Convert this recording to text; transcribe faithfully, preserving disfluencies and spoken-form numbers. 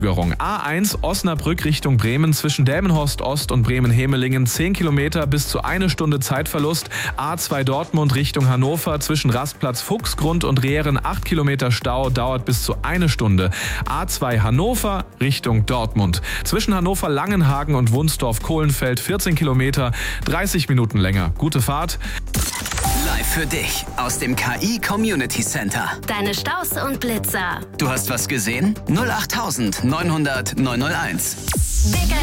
A eins Osnabrück Richtung Bremen zwischen Delmenhorst Ost und Bremen-Hemelingen zehn Kilometer bis zu eine Stunde Zeitverlust. A zwei Dortmund Richtung Hannover zwischen Rastplatz Fuchsgrund und Rehren acht Kilometer Stau, dauert bis zu eine Stunde. A zwei Hannover Richtung Dortmund zwischen Hannover Langenhagen und Wunsdorf-Kohlenfeld vierzehn Kilometer, dreißig Minuten länger. Gute Fahrt. Live für dich aus dem K I Community Center. Deine Staus und Blitzer. Du hast was gesehen? null acht neunhundert neunhundert neunhunderteins. Big